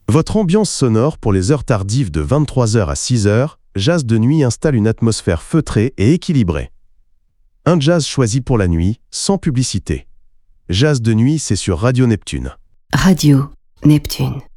Votre ambiance sonore pour les heures tardives de 23h à 6h, Jazz de nuit installe une atmosphère feutrée et équilibrée. Un jazz choisi pour la nuit, sans publicité. Jazz de nuit, c'est sur Radio Neptune. Radio Neptune.